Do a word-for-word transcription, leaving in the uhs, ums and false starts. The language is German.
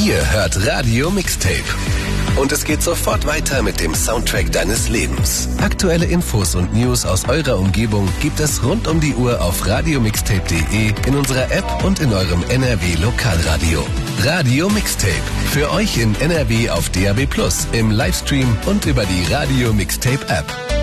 Ihr hört Radio Mixtape. Und es geht sofort weiter mit dem Soundtrack deines Lebens. Aktuelle Infos und News aus eurer Umgebung gibt es rund um die Uhr auf radiomixtape punkt de, in unserer App und in eurem N R W Lokalradio. Radio Mixtape. Für euch in N R W auf D A B plus, im Livestream und über die Radio Mixtape App.